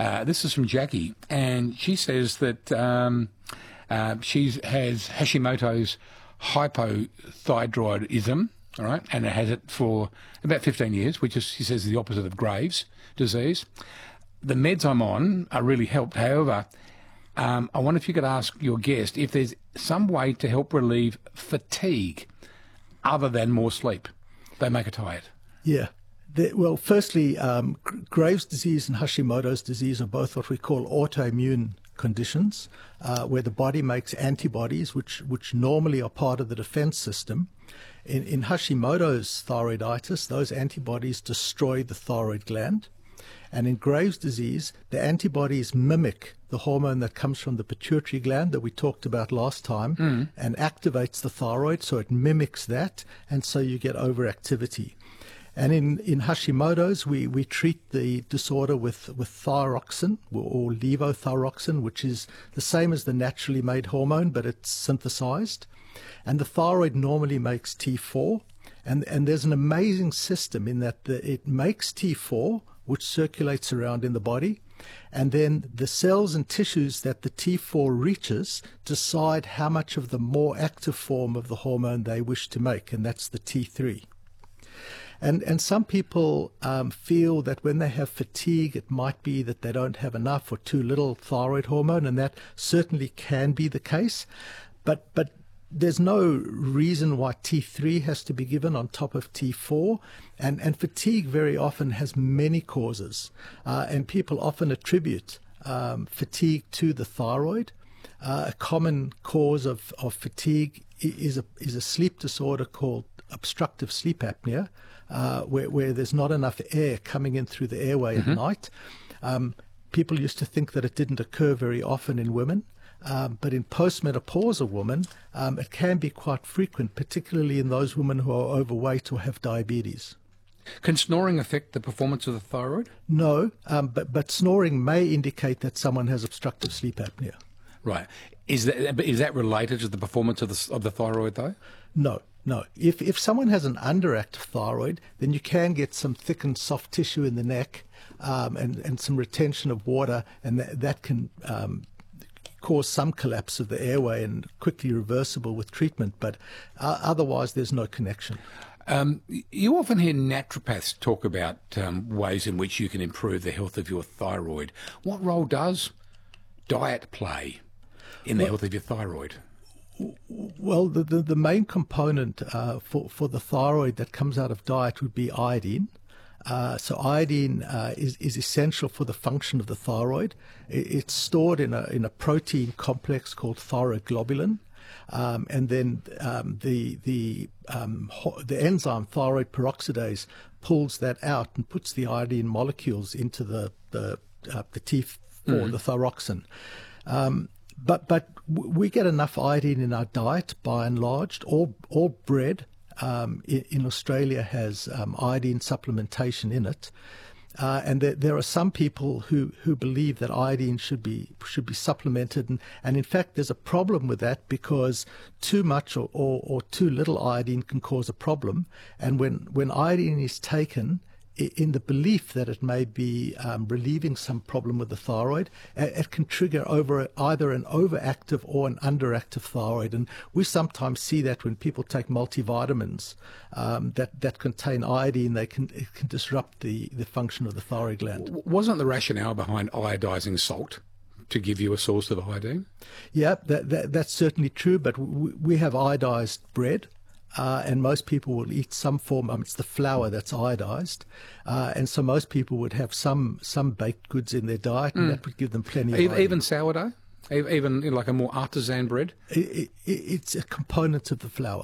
This is from Jackie, and she says that she has Hashimoto's hypothyroidism, all right, and it has it for about 15 years, which is, she says, the opposite of Graves' disease. The meds I'm on are really helped. However, I wonder if you could ask your guest if there's some way to help relieve fatigue other than more sleep. They make her tired. Yeah. Well, firstly, Graves' disease and Hashimoto's disease are both what we call autoimmune conditions, where the body makes antibodies, which normally are part of the defense system. In Hashimoto's thyroiditis, those antibodies destroy the thyroid gland. And in Graves' disease, the antibodies mimic the hormone that comes from the pituitary gland that we talked about last time and activates the thyroid, so it mimics that, and so you get overactivity. And in Hashimoto's, we treat the disorder with thyroxine or levothyroxine, which is the same as the naturally made hormone, but it's synthesized. And the thyroid normally makes T4. And there's an amazing system in that it makes T4, which circulates around in the body. And then the cells and tissues that the T4 reaches decide how much of the more active form of the hormone they wish to make, and that's the T3. And some people feel that when they have fatigue, it might be that they don't have enough or too little thyroid hormone, and that certainly can be the case. But there's no reason why T3 has to be given on top of T4. And fatigue very often has many causes. And people often attribute fatigue to the thyroid. A common cause of fatigue is a sleep disorder called obstructive sleep apnea, where there's not enough air coming in through the airway at night. People used to think that it didn't occur very often in women, but in postmenopausal women, it can be quite frequent, particularly in those women who are overweight or have diabetes. Can snoring affect the performance of the thyroid? No, but snoring may indicate that someone has obstructive sleep apnea. Right. Is that related to the performance of the thyroid, though? No. If someone has an underactive thyroid, then you can get some thickened soft tissue in the neck and some retention of water, and that can cause some collapse of the airway and quickly reversible with treatment, but otherwise there's no connection. You often hear naturopaths talk about ways in which you can improve the health of your thyroid. What role does diet play in the health of your thyroid? Well, the main component for the thyroid that comes out of diet would be iodine. So iodine is essential for the function of the thyroid. It's stored in a protein complex called thyroglobulin. And then the enzyme thyroid peroxidase pulls that out and puts the iodine molecules into the T4, the thyroxine. But we get enough iodine in our diet by and large. All bread in Australia has iodine supplementation in it. And there are some people who believe that iodine should be supplemented, and in fact there's a problem with that because too much or too little iodine can cause a problem. And when iodine is taken in the belief that it may be relieving some problem with the thyroid, it can trigger over either an overactive or an underactive thyroid. And we sometimes see that when people take multivitamins that contain iodine, it can disrupt the function of the thyroid gland. Wasn't the rationale behind iodizing salt to give you a source of iodine? Yeah, that's certainly true, but we have iodized bread. And most people will eat some form. It's the flour that's iodized, and so most people would have some baked goods in their diet, and that would give them plenty of iodine. Even sourdough, even like a more artisan bread. It's a component of the flour.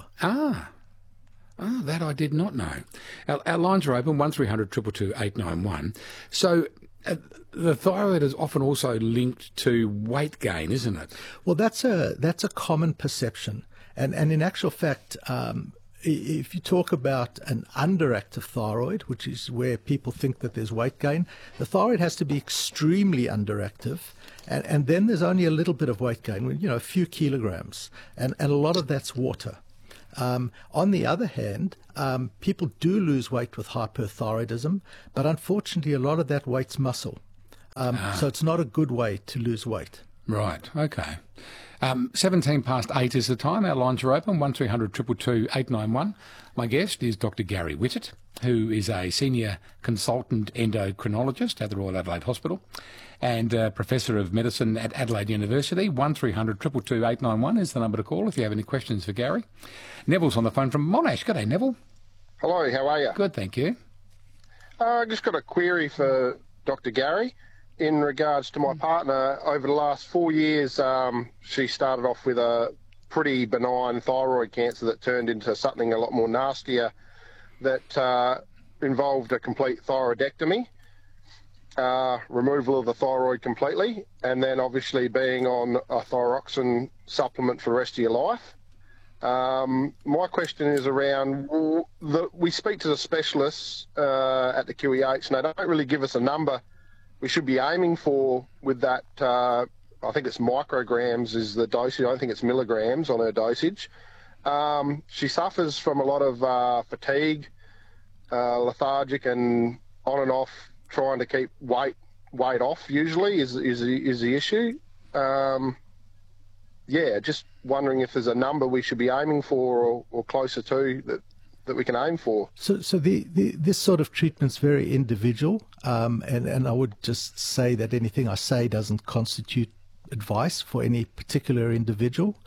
That I did not know. Our lines are open 1300 222 891. So. The thyroid is often also linked to weight gain, isn't it? Well, that's a common perception. And in actual fact, if you talk about an underactive thyroid, which is where people think that there's weight gain, the thyroid has to be extremely underactive. And then there's only a little bit of weight gain, a few kilograms. And a lot of that's water. On the other hand, people do lose weight with hyperthyroidism, but unfortunately a lot of that weight's muscle. So it's not a good way to lose weight. Right, okay. 17 past 8 is the time. Our lines are open, 1300 222 891. My guest is Dr. Gary Whitted, who is a senior consultant endocrinologist at the Royal Adelaide Hospital and Professor of Medicine at Adelaide University. 1300 222 891 is the number to call if you have any questions for Gary. Neville's on the phone from Monash. Good day, Neville. Hello, how are you? Good, thank you. I just got a query for Dr. Gary in regards to my partner. Over the last 4 years, she started off with a pretty benign thyroid cancer that turned into something a lot more nastier that involved a complete thyroidectomy, removal of the thyroid completely, and then obviously being on a thyroxine supplement for the rest of your life. My question is around, we speak to the specialists at the QEH and they don't really give us a number we should be aiming for with that. I think it's micrograms is the dosage. I don't think it's milligrams on her dosage. She suffers from a lot of fatigue, lethargic, and on and off trying to keep weight off. Usually is the issue. Just wondering if there's a number we should be aiming for or closer to that we can aim for. So this sort of treatment's very individual, and I would just say that anything I say doesn't constitute advice for any particular individual,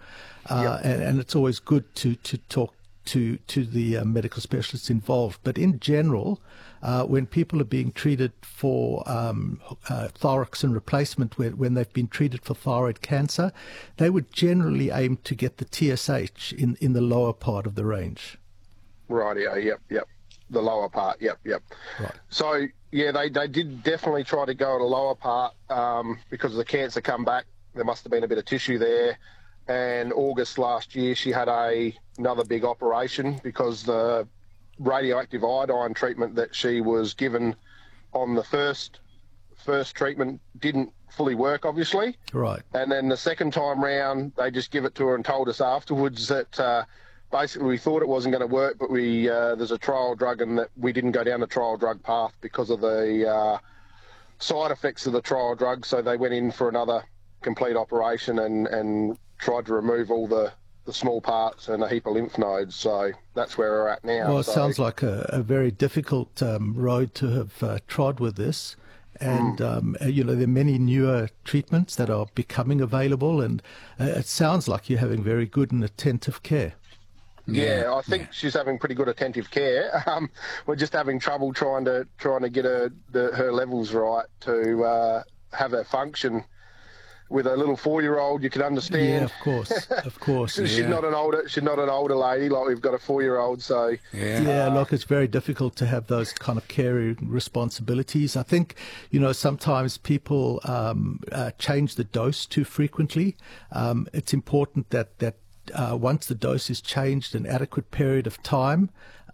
and it's always good to talk to the medical specialists involved. But in general, when people are being treated for thyroxine replacement, when they've been treated for thyroid cancer, they would generally aim to get the TSH in the lower part of the range. Right, yep. The lower part, yep. Right. So, yeah, they did definitely try to go at a lower part because the cancer come back. There must have been a bit of tissue there. And August last year, she had another big operation because the radioactive iodine treatment that she was given on the first treatment didn't fully work, obviously. Right. And then the second time round, they just give it to her and told us afterwards that basically we thought it wasn't going to work, but there's a trial drug and that we didn't go down the trial drug path because of the side effects of the trial drug. So they went in for another complete operation and tried to remove all the small parts and a heap of lymph nodes. So that's where we're at now. Well, it sounds like a very difficult road to have trod with this. And, there are many newer treatments that are becoming available, and it sounds like you're having very good and attentive care. Yeah, I think she's having pretty good attentive care. We're just having trouble trying to get her levels right to have her function. With a little 4-year-old, you can understand. Yeah, of course. She's not an older lady like we've got a 4-year-old. So look, it's very difficult to have those kind of care responsibilities. I think sometimes people change the dose too frequently. It's important that once the dose is changed, an adequate period of time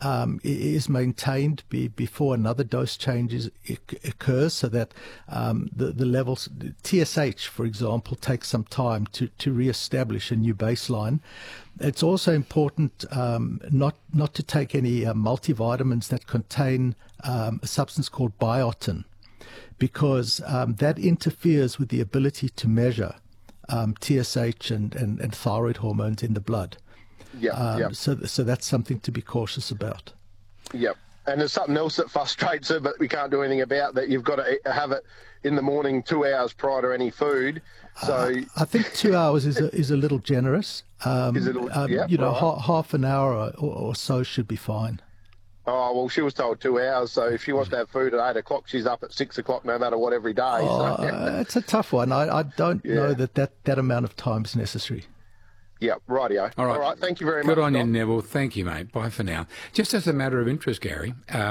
is maintained before another dose change occurs, so that the levels, TSH, for example, takes some time to re-establish a new baseline. It's also important not to take any multivitamins that contain a substance called biotin, because that interferes with the ability to measure TSH and thyroid hormones in the blood. So that's something to be cautious about. Yep. And there's something else that frustrates her, but we can't do anything about that. You've got to have it in the morning 2 hours prior to any food. So I think 2 hours is a little generous. Is it? Right. Half an hour or so should be fine. Oh, well, she was told 2 hours, so if she wants to have food at 8 o'clock, she's up at 6 o'clock no matter what every day. It's a tough one. I don't know that amount of time is necessary. Yeah, rightio. All right, thank you very much. Good on you, Neville. Thank you, mate. Bye for now. Just as a matter of interest, Gary,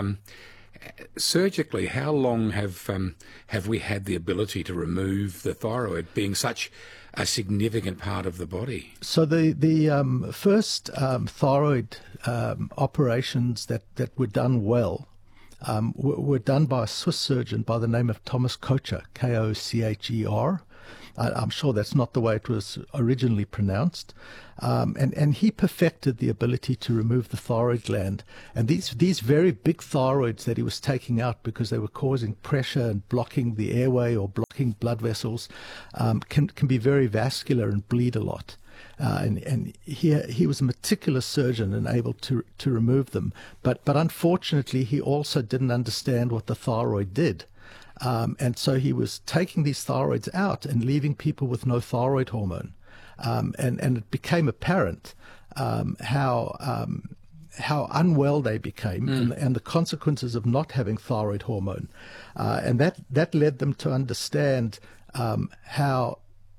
surgically, how long have we had the ability to remove the thyroid, being such a significant part of the body? So the first thyroid operations that were done well were done by a Swiss surgeon by the name of Thomas Kocher, Kocher. I'm sure that's not the way it was originally pronounced. And he perfected the ability to remove the thyroid gland. And these very big thyroids that he was taking out because they were causing pressure and blocking the airway or blocking blood vessels can be very vascular and bleed a lot. And he was a meticulous surgeon and able to remove them. But unfortunately, he also didn't understand what the thyroid did. And so he was taking these thyroids out and leaving people with no thyroid hormone. And it became apparent how unwell they became and the consequences of not having thyroid hormone. And that led them to understand how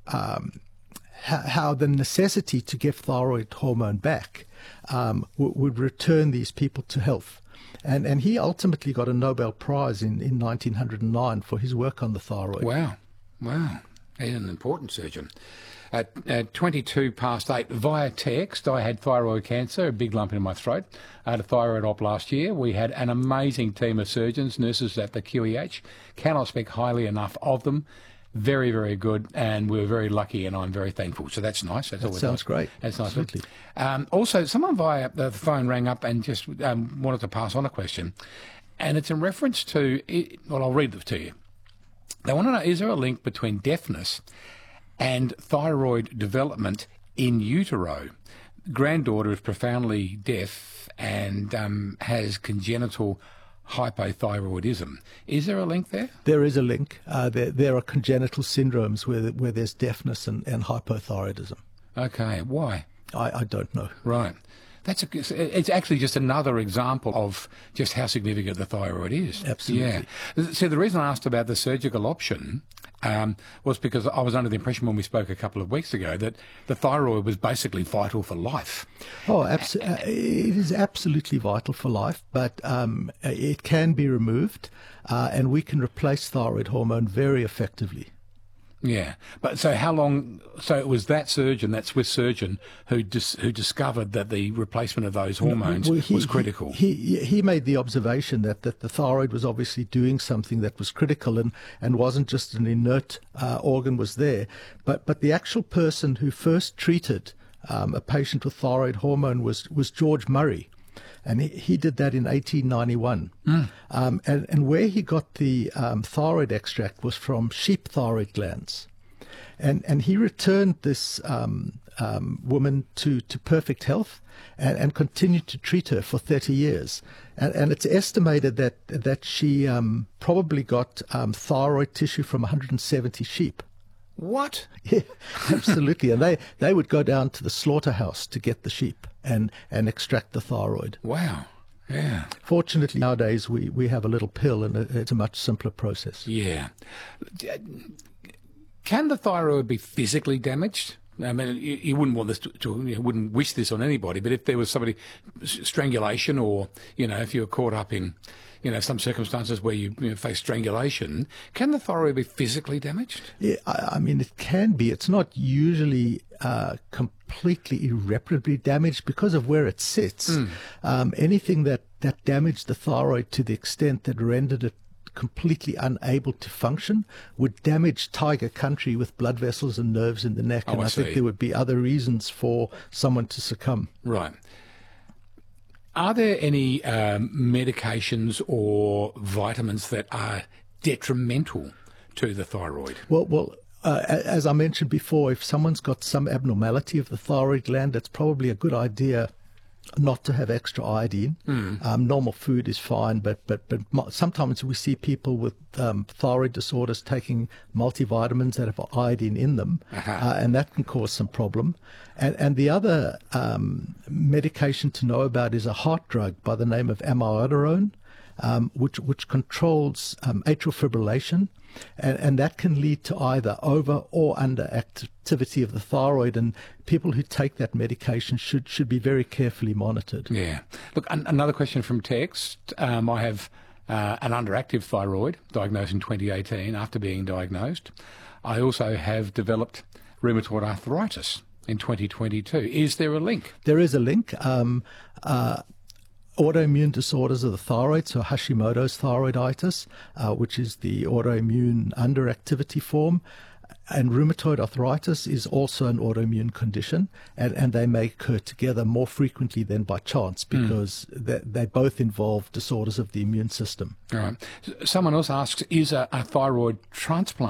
the necessity to give thyroid hormone back would return these people to health. And he ultimately got a Nobel Prize in 1909 for his work on the thyroid. Wow. He's an important surgeon. At 22 past 8, via text, I had thyroid cancer, a big lump in my throat. I had a thyroid op last year. We had an amazing team of surgeons, nurses at the QEH. Cannot speak highly enough of them. Very, very good, and we were very lucky, and I'm very thankful. So that's nice. That sounds nice. Great. That's nice. Absolutely. Also, someone via the phone rang up and just wanted to pass on a question, and it's in reference to, well, I'll read it to you. They want to know, is there a link between deafness and thyroid development in utero? Granddaughter is profoundly deaf and has congenital hypothyroidism. Is there a link there? There is a link. There are congenital syndromes where there's deafness and hypothyroidism. Okay, why? I don't know. Right. It's actually just another example of just how significant the thyroid is. Absolutely. Yeah. So the reason I asked about the surgical option was because I was under the impression when we spoke a couple of weeks ago that the thyroid was basically vital for life. Oh, it is absolutely vital for life, but it can be removed, and we can replace thyroid hormone very effectively. Yeah, but so how long? So it was that surgeon, that Swiss surgeon, who discovered that the replacement of those hormones was critical. He made the observation that the thyroid was obviously doing something that was critical and wasn't just an inert organ was there, but the actual person who first treated a patient with thyroid hormone was George Murray. And he did that in 1891. And where he got the thyroid extract was from sheep thyroid glands. And he returned this woman to perfect health and continued to treat her for 30 years. And it's estimated that she probably got thyroid tissue from 170 sheep. What? Yeah, absolutely. And they would go down to the slaughterhouse to get the sheep and extract the thyroid. Wow. Yeah. Fortunately, nowadays we have a little pill and it's a much simpler process. Yeah. Can the thyroid be physically damaged? I mean, you wouldn't want this you wouldn't wish this on anybody, but if there was strangulation or, if you were caught up in, some circumstances where you face strangulation, can the thyroid be physically damaged? Yeah, I mean, it can be. It's not usually completely irreparably damaged because of where it sits. Anything that damaged the thyroid to the extent that rendered it completely unable to function would damage tiger country with blood vessels and nerves in the neck. And I think there would be other reasons for someone to succumb. Right. Are there any medications or vitamins that are detrimental to the thyroid? Well, as I mentioned before, if someone's got some abnormality of the thyroid gland, it's probably a good idea not to have extra iodine. Normal food is fine, but sometimes we see people with thyroid disorders taking multivitamins that have iodine in them, and that can cause some problem. And the other medication to know about is a heart drug by the name of amiodarone, which controls atrial fibrillation. And that can lead to either over or under activity of the thyroid, and people who take that medication should be very carefully monitored. Yeah. Look, another question from text. I have an underactive thyroid, diagnosed in 2018 after being diagnosed. I also have developed rheumatoid arthritis in 2022. Is there a link? There is a link. autoimmune disorders of the thyroid, so Hashimoto's thyroiditis, which is the autoimmune underactivity form. And rheumatoid arthritis is also an autoimmune condition, and they may occur together more frequently than by chance because they both involve disorders of the immune system. All right. Someone else asks, is a thyroid transplant